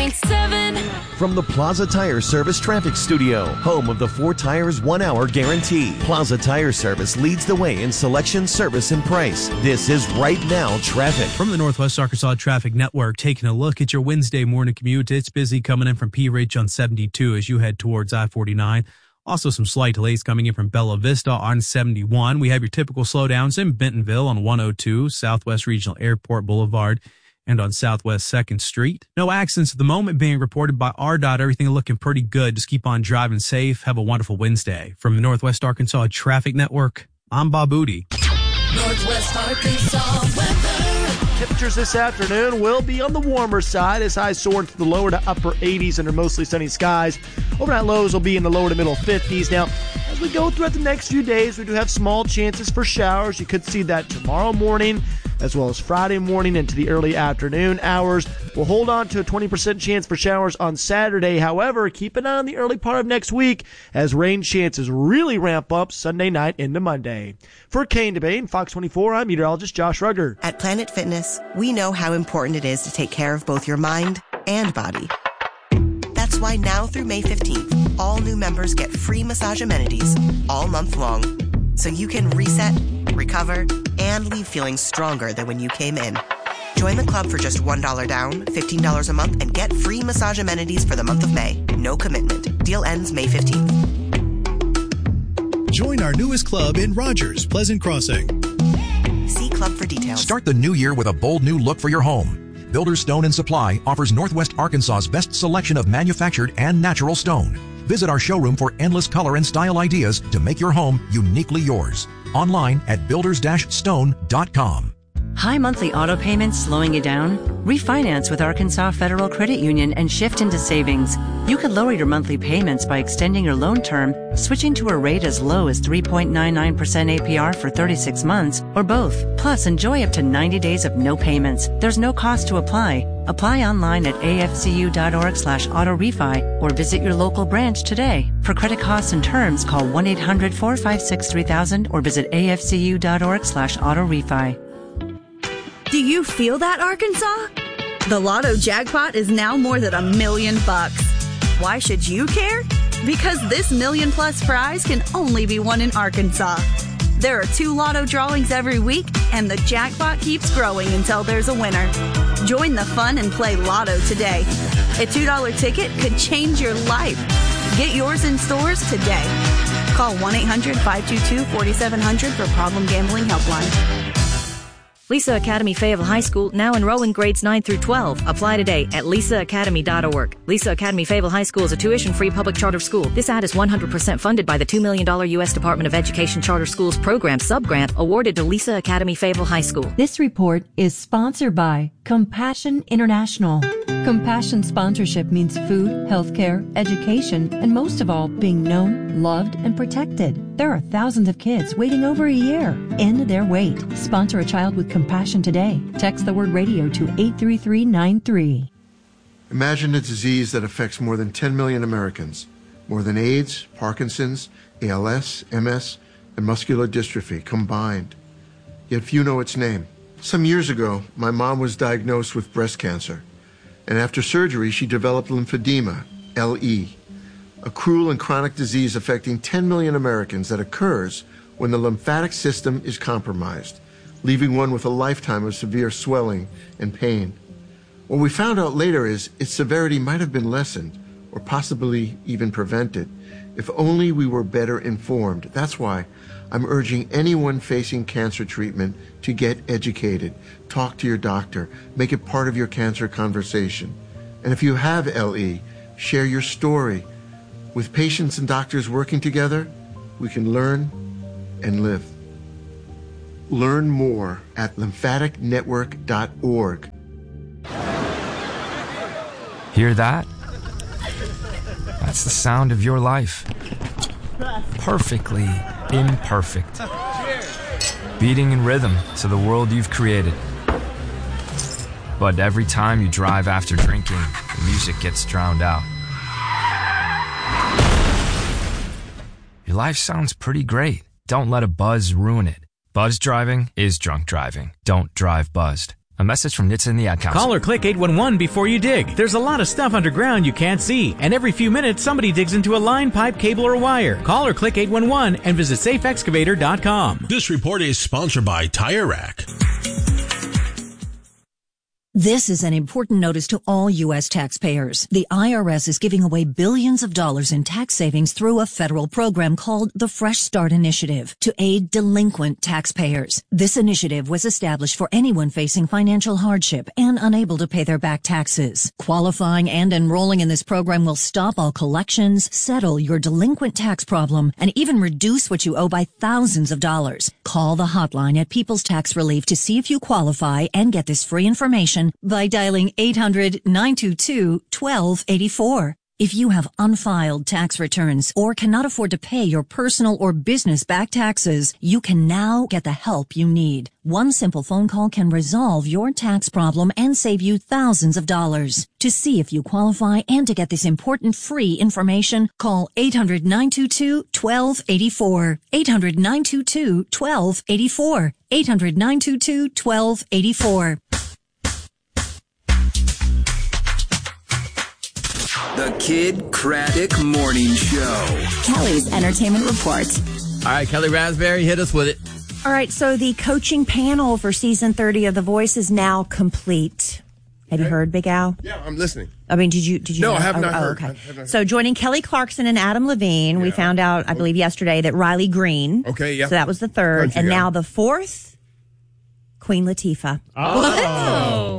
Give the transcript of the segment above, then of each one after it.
100.7. From the Plaza Tire Service Traffic Studio, home of the 4 Tires 1 Hour Guarantee. Plaza Tire Service leads the way in selection, service, and price. This is Right Now Traffic. From the Northwest Arkansas Traffic Network, taking a look at your Wednesday morning commute. It's busy coming in from P Ridge on 72 as you head towards I-49. Also some slight delays coming in from Bella Vista on 71. We have your typical slowdowns in Bentonville on 102, Southwest Regional Airport Boulevard, and on Southwest 2nd Street. No accidents at the moment being reported by RDOT. Everything looking pretty good. Just keep on driving safe. Have a wonderful Wednesday. From the Northwest Arkansas Traffic Network, I'm Bob Booty. Northwest Arkansas weather. Temperatures this afternoon will be on the warmer side as highs soar into the lower to upper 80s under mostly sunny skies. Overnight lows will be in the lower to middle 50s. Now, as we go throughout the next few days, we do have small chances for showers. You could see that tomorrow morning as well as Friday morning into the early afternoon hours. We'll hold on to a 20% chance for showers on Saturday. However, keep an eye on the early part of next week as rain chances really ramp up Sunday night into Monday. For Kane Debate, Fox 24, I'm meteorologist Josh Rugger. At Planet Fitness, we know how important it is to take care of both your mind and body. That's why now through May 15th, all new members get free massage amenities all month long. So you can reset, recover, and leave feeling stronger than when you came in. Join the club for just $1 down, $15 a month, and get free massage amenities for the month of May. No commitment. Deal ends May 15th. Join our newest club in Rogers, Pleasant Crossing. See club for details. Start the new year with a bold new look for your home. Builders Stone & Supply offers Northwest Arkansas's best selection of manufactured and natural stone. Visit our showroom for endless color and style ideas to make your home uniquely yours. Online at builders-stone.com. High monthly auto payments slowing you down? Refinance with Arkansas Federal Credit Union and shift into savings. You could lower your monthly payments by extending your loan term, switching to a rate as low as 3.99% APR for 36 months, or both. Plus, enjoy up to 90 days of no payments. There's no cost to apply. Apply online at afcu.org/auto-refi or visit your local branch today. For credit costs and terms, call 1-800-456-3000 or visit afcu.org/auto-refi. Do you feel that, Arkansas? The Lotto jackpot is now more than $1 million. Why should you care? Because this $1 million+ prize can only be won in Arkansas. There are 2 Lotto drawings every week, and the jackpot keeps growing until there's a winner. Join the fun and play Lotto today. A $2 ticket could change your life. Get yours in stores today. Call 1-800-522-4700 for Problem Gambling Helpline. Lisa Academy Fayetteville High School now enrolling grades 9 through 12. Apply today at lisaacademy.org. Lisa Academy Fayetteville High School is a tuition-free public charter school. This ad is 100% funded by the $2 million U.S. Department of Education Charter Schools Program subgrant awarded to Lisa Academy Fayetteville High School. This report is sponsored by Compassion International. Compassion sponsorship means food, healthcare, education, and most of all, being known, loved, and protected. There are thousands of kids waiting over a year. End their wait. Sponsor a child with compassion today. Text the word radio to 83393. Imagine a disease that affects more than 10 million Americans. More than AIDS, Parkinson's, ALS, MS, and muscular dystrophy combined. Yet few know its name. Some years ago, my mom was diagnosed with breast cancer. And after surgery, she developed lymphedema, LE, a cruel and chronic disease affecting 10 million Americans that occurs when the lymphatic system is compromised, leaving one with a lifetime of severe swelling and pain. What we found out later is its severity might have been lessened or possibly even prevented if only we were better informed. That's why I'm urging anyone facing cancer treatment to get educated. Talk to your doctor. Make it part of your cancer conversation. And if you have LE, share your story. With patients and doctors working together, we can learn and live. Learn more at lymphaticnetwork.org. Hear that? That's the sound of your life. Perfectly imperfect. Beating in rhythm to the world you've created. But every time you drive after drinking, the music gets drowned out. Your life sounds pretty great. Don't let a buzz ruin it. Buzz driving is drunk driving. Don't drive buzzed. A message from NHTSA and the Ad Council. Call or click 811 before you dig. There's a lot of stuff underground you can't see, and every few minutes somebody digs into a line, pipe, cable, or wire. Call or click 811 and visit safeexcavator.com. This report is sponsored by Tire Rack. This is an important notice to all U.S. taxpayers. The IRS is giving away billions of dollars in tax savings through a federal program called the Fresh Start Initiative to aid delinquent taxpayers. This initiative was established for anyone facing financial hardship and unable to pay their back taxes. Qualifying and enrolling in this program will stop all collections, settle your delinquent tax problem, and even reduce what you owe by thousands of dollars. Call the hotline at People's Tax Relief to see if you qualify and get this free information by dialing 800-922-1284. If you have unfiled tax returns or cannot afford to pay your personal or business back taxes, you can now get the help you need. One simple phone call can resolve your tax problem and save you thousands of dollars. To see if you qualify and to get this important free information, call 800-922-1284. 800-922-1284. 800-922-1284. The Kid Craddock Morning Show. Kelly's Entertainment Report. All right, Kelly Raspberry, hit us with it. All right, so the coaching panel for season 30 of The Voice is now complete. Have you heard, Big Al? Yeah, I'm listening. I mean, did you No, know? I have not heard. Okay. I have not So joining Kelly Clarkson and Adam Levine, we found out, I believe yesterday, that Riley Green. Okay, yeah. So that was the third. Country And guy. now the fourth, Queen Latifah. Oh.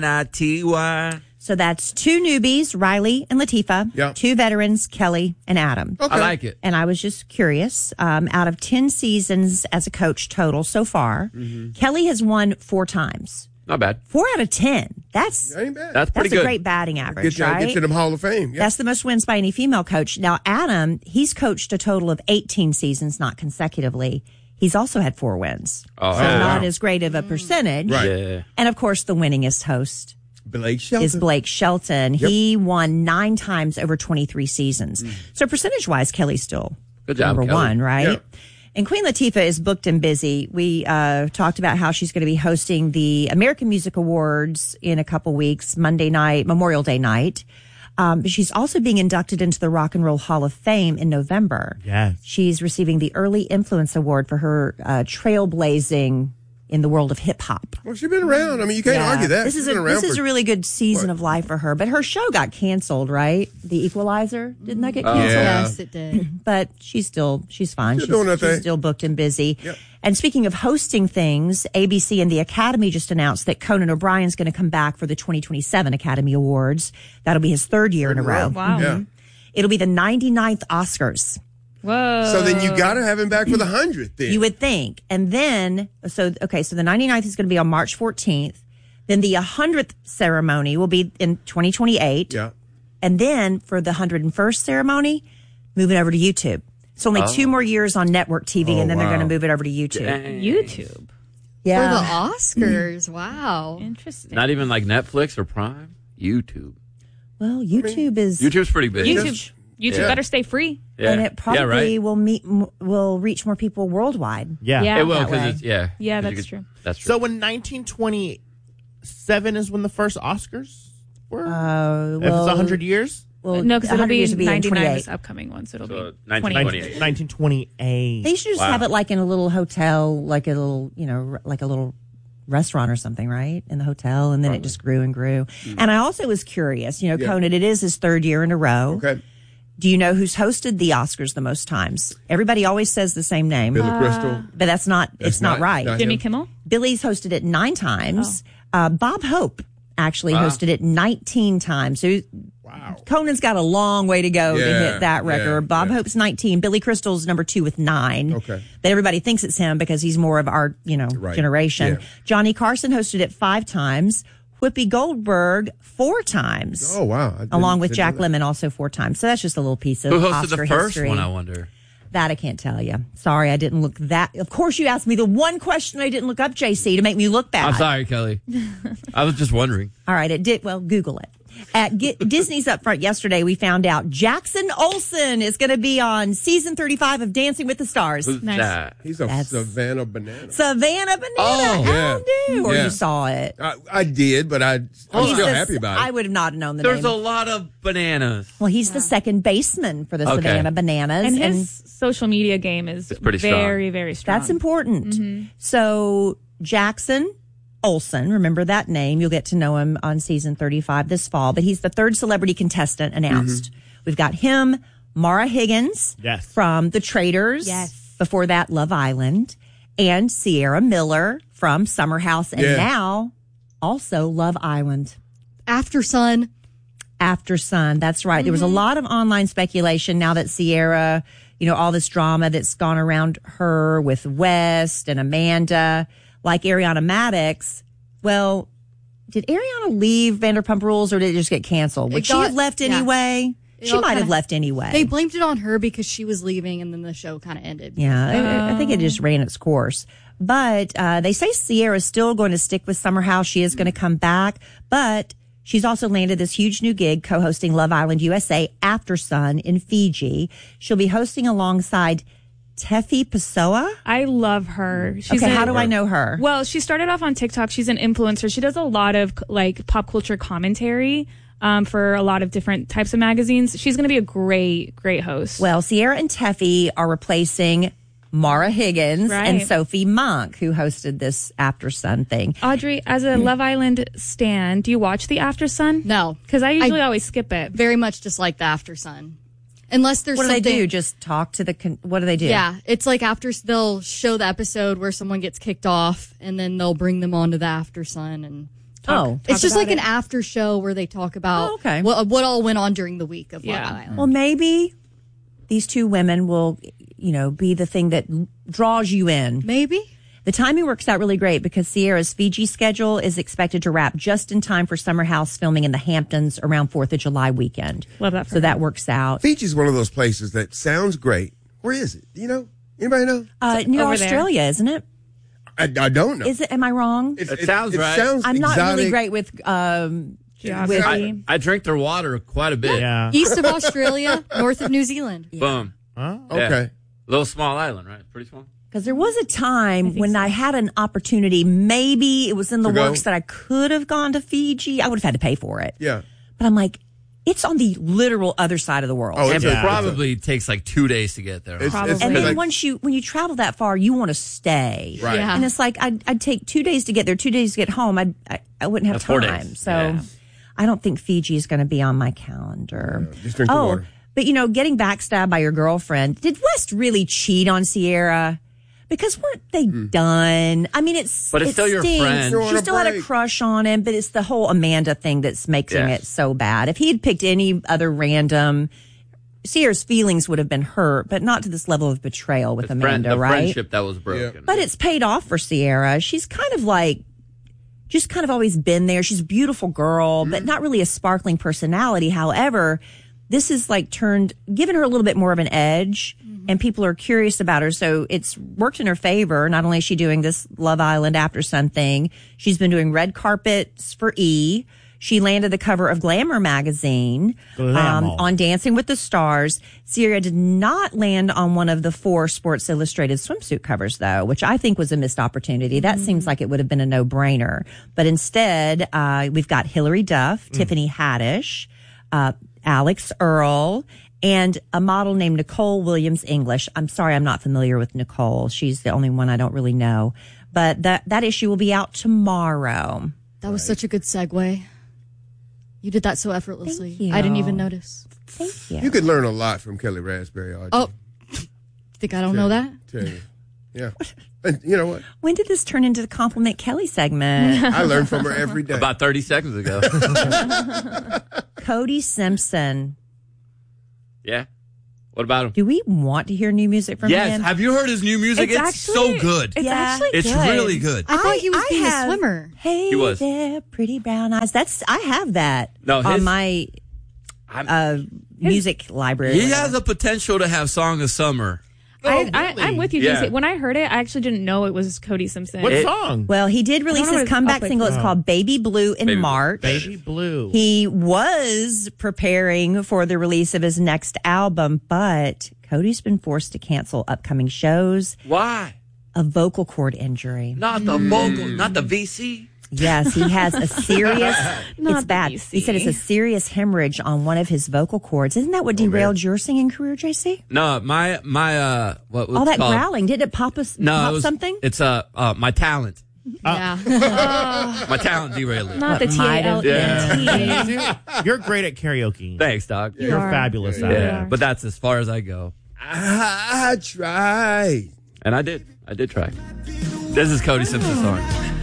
UNITY. So that's two newbies, Riley and Latifah. Yeah. Two veterans, Kelly and Adam. Okay. I like it. And I was just curious, out of 10 seasons as a coach total so far, Kelly has won 4 times. Not bad. 4 out of 10. That's That ain't bad. That's pretty good. a great batting average, right? Get you them Hall of Fame. Yeah. That's the most wins by any female coach. Now, Adam, he's coached a total of 18 seasons, not consecutively. He's also had 4 wins. Oh, so not as great of a percentage. Right. Yeah. And of course, the winningest host Blake Shelton. is Blake Shelton. Yep. He won 9 times over 23 seasons. So percentage-wise, Kelly's still Good job, number Kelly. 1, right? Yeah. And Queen Latifah is booked and busy. We talked about how she's going to be hosting the American Music Awards in a couple weeks, Monday night, Memorial Day night. But she's also being inducted into the Rock and Roll Hall of Fame in November. Yes. She's receiving the Early Influence Award for her trailblazing in the world of hip hop. Well, she's been around. I mean, you can't argue that. This She's is been around a for- really good season of life for her. But her show got canceled, right? The Equalizer, didn't that get canceled? Yeah. Yes, it did. But she's fine. Still doing her thing. She's still booked and busy. Yep. And speaking of hosting things, ABC and the Academy just announced that Conan O'Brien's going to come back for the 2027 Academy Awards. That'll be his 3rd year in a row. Wow. Yeah. It'll be the 99th Oscars. Whoa. So then you got to have him back for the 100th then. You would think. And then, so the 99th is going to be on March 14th. Then the 100th ceremony will be in 2028. Yeah. And then for the 101st ceremony, moving over to YouTube. It's only 2 more years on network TV, and then they're wow. going to move it over to YouTube. Dang. YouTube. Yeah. For the Oscars. Wow. Interesting. Not even like Netflix or Prime. YouTube. Well, YouTube is YouTube's pretty big. YouTube Yeah. better stay free. Yeah. and it probably yeah, right. will reach more people worldwide. Yeah. Yeah. It will that way. because it's Yeah, 'cause that's true. That's true. So when 1927 is when the first Oscars were? If it's 100 years? Well, No, because it'll 100 be years will be in 99 28. this upcoming one, so it'll So be 1928. 1928. They should just have it like in a little hotel, like a little, like a little restaurant or something, right? In the hotel. And then it just grew and grew. And I also was curious, Conan, it is his 3rd year in a row. Okay. Do you know who's hosted the Oscars the most times? Everybody always says the same name. Billy Crystal. But it's not right. not Jimmy him. Kimmel. Billy's hosted it 9 times. Bob Hope actually hosted it 19 times. So Wow. Conan's got a long way to go to Yeah, hit that record. yeah, Bob Hope's 19. Billy Crystal's number 2 with 9. Okay. But everybody thinks it's him because he's more of our, Right. generation. Yeah. Johnny Carson hosted it 5 times. Whoopi Goldberg 4 times. Oh, wow. I didn't- Along with didn't Jack know that. Lemmon also 4 times. So that's just a little piece of Who hosted Oscar the first history. one, I wonder? That I can't tell you. Sorry, I didn't look that. Of course, you asked me the one question I didn't look up, JC, to make me look bad. I'm sorry, Kelly. I was just wondering. All right, it did. Well, Google it. At Disney's Upfront yesterday, we found out Jackson Olsen is going to be on season 35 of Dancing with the Stars. Who's that? He's a Savannah Banana. Savannah Banana. Oh, How do? Or Yeah. you saw it? I did, but I'm still happy about it. I would have not known the There's name. a lot of bananas. Well, he's the second baseman for the Okay. Savannah Bananas. And his social media game is pretty strong. very, very strong. That's important. So Jackson Olsen, remember that name. You'll get to know him on season 35 this fall. But he's the third celebrity contestant announced. We've got him, Mara Higgins from The Traitors. Yes. Before that, Love Island. And Sierra Miller from Summer House. And now also Love Island. After Sun. After Sun. That's right. There was a lot of online speculation now that Sierra, all this drama that's gone around her with West and Amanda, like Ariana Maddox. Well, did Ariana leave Vanderpump Rules or did it just get canceled? Would she have left anyway? She might have left anyway. They blamed it on her because she was leaving, and then the show kind of ended. Yeah, I think it just ran its course. But they say Sierra's still going to stick with Summer House. She is going to come back, but she's also landed this huge new gig co-hosting Love Island USA After Sun in Fiji. She'll be hosting alongside Tefi Pessoa. I love her. How do I know her? Well, she started off on TikTok. She's an influencer. She does a lot of pop culture commentary for a lot of different types of magazines. She's going to be a great host. Well, Sierra and Tefi are replacing Mara Higgins and Right. Sophie Monk, who hosted this After Sun thing. Audrey, as a Love Island stan, do you watch the After Sun? No. Because I usually always skip it. Very much dislike the After Sun. Unless there's What do something. they do? Just talk to the... what do they do? Yeah, it's like after they'll show the episode where someone gets kicked off, and then they'll bring them onto the After Sun and. It's just like an after show where they talk about what all went on during the week of Love Island. Well, maybe these two women will, be the thing that draws you in. Maybe. The timing works out really great because Sierra's Fiji schedule is expected to wrap just in time for Summer House filming in the Hamptons around 4th of July weekend. Love that. So that works out. Fiji's one of those places that sounds great. Where is it? Do you know? Anybody know? Near over Australia, isn't it? I don't know. Is it? Am I wrong? It sounds right. Sounds I'm not really exotic. great with Geography. I drink their water quite a bit. Yeah. East of Australia, north of New Zealand. Boom. Oh, okay. Little small island, right? Pretty small. Because there was a time when I had an opportunity. Maybe it was in the To go? works that I could have gone to Fiji. I would have had to pay for it. Yeah. But I'm like, it's on the literal other side of the world. Oh, And it's it probably takes like 2 days to get there. It's And then like- when you travel that far, you want to stay. Right. Yeah. And it's like, I'd take 2 days to get there, 2 days to get home. I wouldn't have That's 4 time. days. So Yeah. I don't think Fiji is going to be on my calendar. Just drink the water. But getting backstabbed by your girlfriend. Did West really cheat on Sierra? Because weren't they done? I mean, But it's still your stinks. friend. You're on She a still had a break. crush on him, but it's the whole Amanda thing that's making Yes. it so bad. If he had picked any other random, Sierra's feelings would have been hurt, but not to this level of betrayal with Amanda, the right? friendship that was broken. But it's paid off for Sierra. She's kind of always been there. She's a beautiful girl, but not really a sparkling personality. However, this is given her a little bit more of an edge, and people are curious about her. So it's worked in her favor. Not only is she doing this Love Island After Sun thing, she's been doing red carpets for E! She landed the cover of Glamour magazine on Dancing with the Stars. Sierra did not land on one of the 4 Sports Illustrated swimsuit covers, though, which I think was a missed opportunity. That seems like it would have been a no-brainer. But instead, we've got Hilary Duff, Tiffany Haddish, Alex Earl, and a model named Nicole Williams English. I'm sorry, I'm not familiar with Nicole. She's the only one I don't really know. But that issue will be out tomorrow. That was such a good segue. You did that so effortlessly. Thank you. I didn't even notice. Thank you. You could learn a lot from Kelly Raspberry. Audrey. Oh, think I don't know that? Tell you. Yeah. And you know what? When did this turn into the Compliment Kelly segment? I learn from her every day. About 30 seconds ago. Cody Simpson. Yeah. What about him? Do we want to hear new music from Yes. him? Have you heard his new music? It's so good. It's actually It's good. really good. I thought he was being a have- swimmer. Hey He was. there, pretty brown eyes. I have that No, on his- my music library. He has the potential to have Song of Summer. I'm with you, Yeah. JC. When I heard it, I actually didn't know it was Cody Simpson. What song? Well, he did release his comeback single. It's called Baby Blue in March. Baby Blue. He was preparing for the release of his next album, but Cody's been forced to cancel upcoming shows. Why? A vocal cord injury. Not the vocal, not the VC. Yes, he has a serious, Not it's bad. the VC. He said it's a serious hemorrhage on one of his vocal cords. Isn't that what derailed your singing career, JC? No, my what was All that called? growling, did it pop us? No, pop it was, something? It's my talent. Yeah. My talent derailed it. Not the TALNT. You're great at karaoke. Thanks, Doc. You're fabulous at it. But that's as far as I go. I tried. And I did. I did try. This is Cody Simpson's song.